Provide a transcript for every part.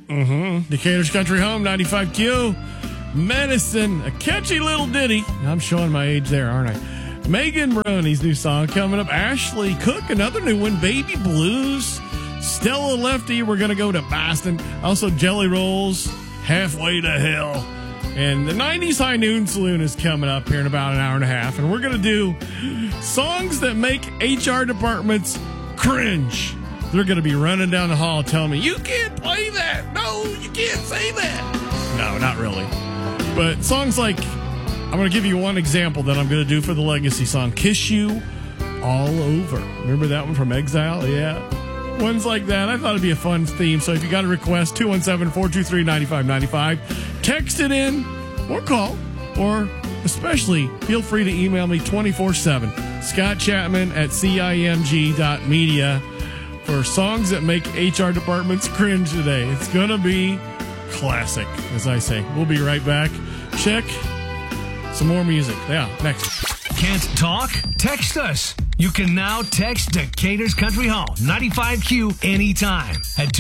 Decatur's Country Home, 95Q. Medicine, a catchy little ditty. I'm showing my age there, aren't I? Megan Maroney's new song coming up. Ashley Cook, another new one. Baby Blues. Stella Lefty, we're going to go to Boston. Also, Jelly Rolls, Halfway to Hell. And the 90s High Noon Saloon is coming up here in about an hour and a half. And we're going to do songs that make HR departments cringe. They're going to be running down the hall telling me, you can't play that. No, you can't say that. No, not really. But songs like, I'm going to give you one example that I'm going to do for the legacy song, Kiss You All Over. Remember that one from Exile? Yeah. Ones like that. I thought it'd be a fun theme. So if you got a request, 217-423-9595. Text it in or call, or especially feel free to email me 24/7. Scott Chapman at CIMG.media for songs that make HR departments cringe today. It's going to be classic, as I say. We'll be right back. Check some more music. Yeah, next. Can't talk? Text us. You can now text Decatur's Country Hall, 95Q, anytime at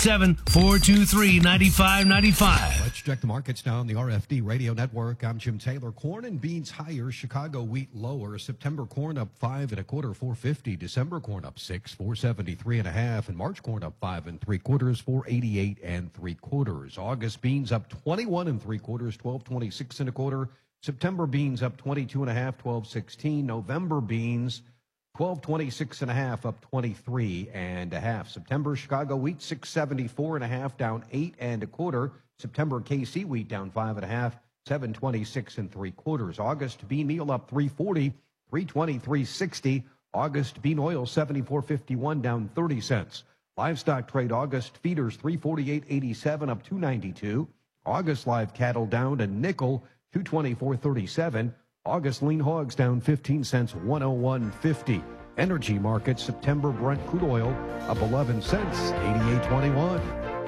217-423-9595. Let's check the markets now on the RFD Radio Network. I'm Jim Taylor. Corn and beans higher. Chicago wheat lower. September corn up 5 1/4, $4.50. December corn up 6, $4.73 1/2. And March corn up 5 3/4, $4.88 3/4. August beans up 21 3/4, $12.26 1/4. September beans up 22 1/2, $12.16. November beans $12.26 1/2, up 23 1/2. September Chicago wheat $6.74 1/2, down 8 1/4. September KC wheat down 5 1/2, $7.26 3/4. August bean meal up $3.40, $3.23.60. August bean oil $74.51, down 30 cents. Livestock trade August feeders $348.87, up $2.92. August live cattle down a nickel, $224.37. August lean hogs down 15 cents, $101.50. Energy market September Brent crude oil up 11 cents, $88.21.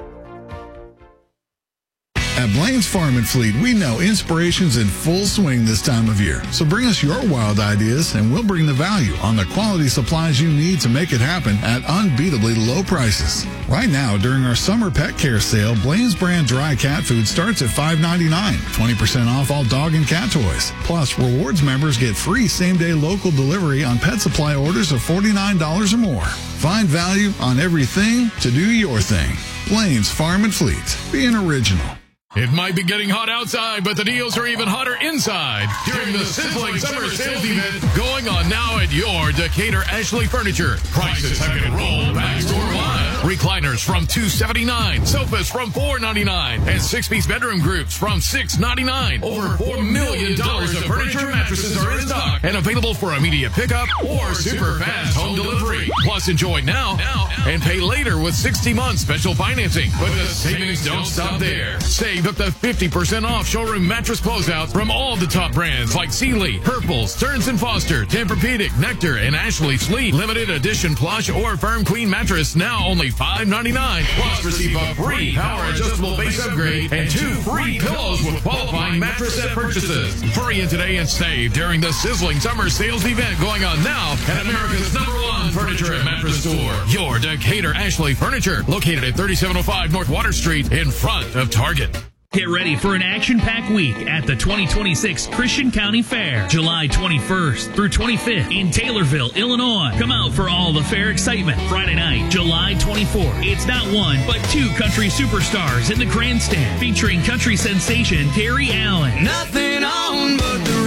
At Blaine's Farm and Fleet, we know inspiration's in full swing this time of year. So bring us your wild ideas and we'll bring the value on the quality supplies you need to make it happen at unbeatably low prices. Right now, during our summer pet care sale, Blaine's brand dry cat food starts at $5.99, 20% off all dog and cat toys. Plus, rewards members get free same-day local delivery on pet supply orders of $49 or more. Find value on everything to do your thing. Blaine's Farm and Fleet. Be an original. It might be getting hot outside, but the deals are even hotter inside during the sizzling summer sales event going on now at your Decatur Ashley Furniture. Prices have been rolled back store-wide. Recliners from $279, sofas from $499, and 6-piece bedroom groups from $699. Over $4 million of furniture and mattresses are in stock and available for immediate pickup or super fast home delivery. Plus, enjoy now and pay later with 60-month special financing. But the savings don't stop there. Save up to 50% off showroom mattress closeouts from all the top brands like Sealy, Purple, Stearns & Foster, Tempur-Pedic, Nectar, and Ashley Sleep. Limited edition plush or firm queen mattress now only $5.99. Plus receive a free power adjustable base upgrade and 2 free pillows with qualifying mattress set purchases. Hurry in today and save during the sizzling summer sales event going on now at America's #1 furniture and mattress store. Your Decatur Ashley Furniture, located at 3705 North Water Street in front of Target. Get ready for an action-packed week at the 2026 Christian County Fair, July 21st through 25th in Taylorville, Illinois. Come out for all the fair excitement. Friday night, July 24th. It's not one, but 2 country superstars in the grandstand, featuring country sensation Terry Allen. Nothing on but the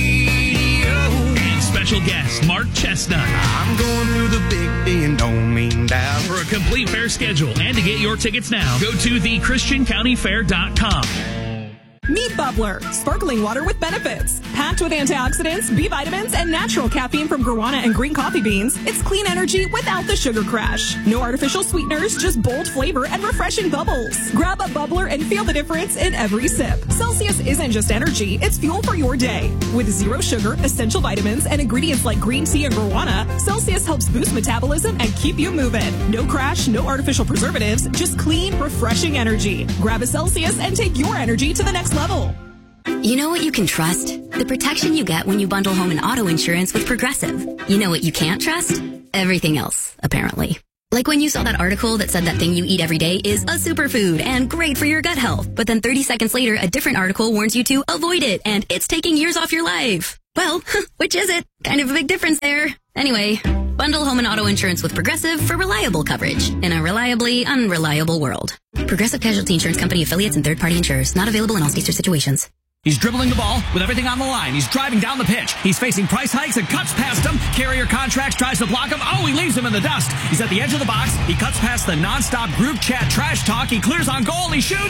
radio. And special guest Mark Chestnut. I'm going through the big D and don't mean doubt. For a complete fair schedule and to get your tickets now, go to thechristiancountyfair.com. Meet Bubbler, sparkling water with benefits. Packed with antioxidants, B vitamins, and natural caffeine from guarana and green coffee beans, it's clean energy without the sugar crash. No artificial sweeteners, just bold flavor and refreshing bubbles. Grab a Bubbler and feel the difference in every sip. Celsius isn't just energy, it's fuel for your day. With 0 sugar, essential vitamins, and ingredients like green tea and guarana, Celsius helps boost metabolism and keep you moving. No crash, no artificial preservatives, just clean, refreshing energy. Grab a Celsius and take your energy to the next level. You know what you can trust? The protection you get when you bundle home and auto insurance with Progressive. You know what you can't trust? Everything else, apparently. Like when you saw that article that said that thing you eat every day is a superfood and great for your gut health. But then 30 seconds later, a different article warns you to avoid it and it's taking years off your life. Well, which is it? Kind of a big difference there. Anyway, bundle home and auto insurance with Progressive for reliable coverage in a reliably unreliable world. Progressive Casualty Insurance Company affiliates and third-party insurers. Not available in all states or situations. He's dribbling the ball with everything on the line. He's driving down the pitch. He's facing price hikes and cuts past him. Carrier Contracts tries to block him. Oh, he leaves him in the dust. He's at the edge of the box. He cuts past the nonstop group chat trash talk. He clears on goal. He shoots.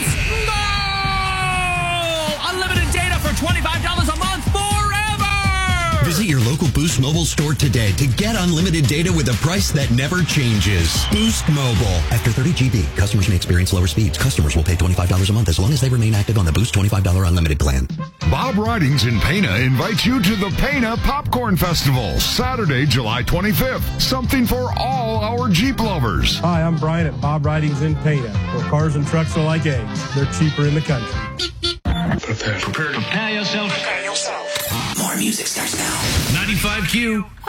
Goal! Unlimited data for $25 a month forever! Visit your local Boost Mobile store today to get unlimited data with a price that never changes. Boost Mobile. After 30 GB, customers may experience lower speeds. Customers will pay $25 a month as long as they remain active on the Boost $25 unlimited plan. Bob Ridings in Pana invites you to the Pana Popcorn Festival, Saturday, July 25th. Something for all our Jeep lovers. Hi, I'm Brian at Bob Ridings in Pana, where cars and trucks are like eggs. They're cheaper in the country. Prepare yourself. More music starts now. 95Q.